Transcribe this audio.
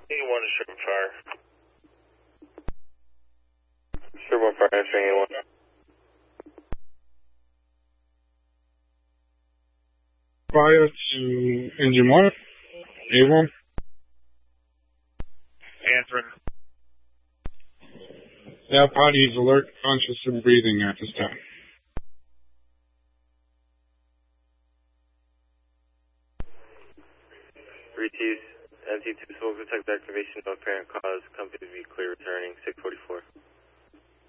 A1 is Sherman Fire. Sherman Fire answering A1. Fire to engine 1, A1. Answering. That body is alert, conscious, and breathing at this time. MT2 smoke detect activation of apparent cause. Company to be clear returning 644.